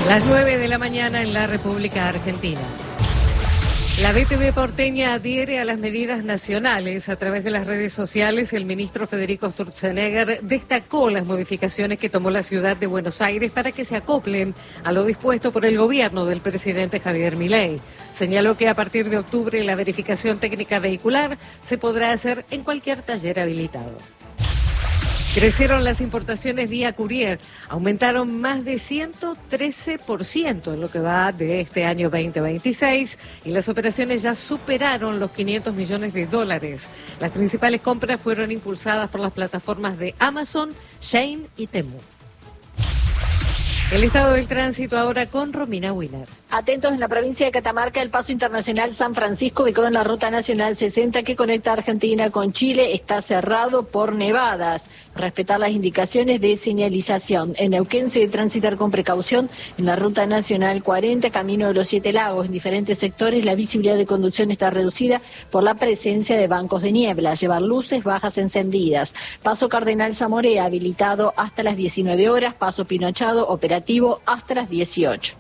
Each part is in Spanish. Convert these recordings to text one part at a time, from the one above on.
Las 9 de la mañana en la República Argentina. La BTV porteña adhiere a las medidas nacionales. A través de las redes sociales, el ministro Federico Sturzenegger destacó las modificaciones que tomó la ciudad de Buenos Aires para que se acoplen a lo dispuesto por el gobierno del presidente Javier Milei. Señaló que a partir de octubre la verificación técnica vehicular se podrá hacer en cualquier taller habilitado. Crecieron las importaciones vía courier, aumentaron más de 113% en lo que va de este año 2026 y las operaciones ya superaron los $500 millones. Las principales compras fueron impulsadas por las plataformas de Amazon, Shein y Temu. El estado del tránsito ahora con Romina Wiener. Atentos, en la provincia de Catamarca, el paso internacional San Francisco, ubicado en la ruta nacional 60 que conecta Argentina con Chile, está cerrado por nevadas. Respetar las indicaciones de señalización. En Neuquén se debe transitar con precaución en la ruta nacional 40, camino de los 7 lagos. En diferentes sectores la visibilidad de conducción está reducida por la presencia de bancos de niebla. Llevar luces bajas encendidas. Paso Cardenal Zamorea, habilitado hasta las 19 horas. Paso Pinochado, operativo hasta las 18.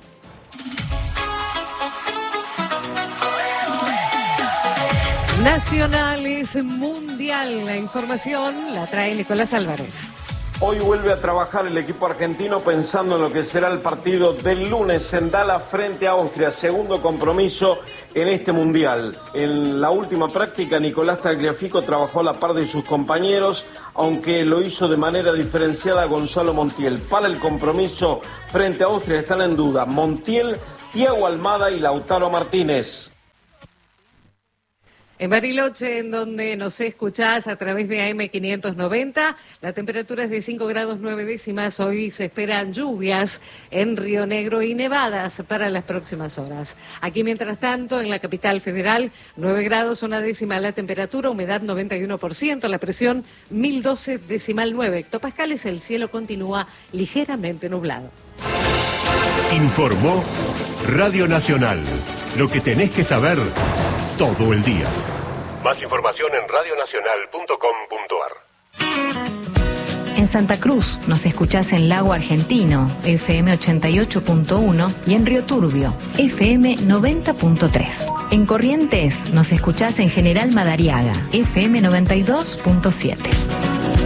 Nacionales Mundial. La información la trae Nicolás Álvarez. Hoy vuelve a trabajar el equipo argentino pensando en lo que será el partido del lunes en Dallas frente a Austria, segundo compromiso en este Mundial. En la última práctica, Nicolás Tagliafico trabajó a la par de sus compañeros, aunque lo hizo de manera diferenciada Gonzalo Montiel. Para el compromiso frente a Austria están en duda Montiel, Thiago Almada y Lautaro Martínez. En Bariloche, en donde nos escuchás a través de AM590, la temperatura es de 5 grados 9 décimas. Hoy se esperan lluvias en Río Negro y nevadas para las próximas horas. Aquí, mientras tanto, en la capital federal, 9 grados 1 décima la temperatura, humedad 91%, la presión 1012,9 hectopascales. El cielo continúa ligeramente nublado. Informó Radio Nacional. Lo que tenés que saber todo el día. Más información en radionacional.com.ar. En Santa Cruz nos escuchás en Lago Argentino, FM 88.1, y en Río Turbio, FM 90.3. En Corrientes nos escuchás en General Madariaga, FM 92.7.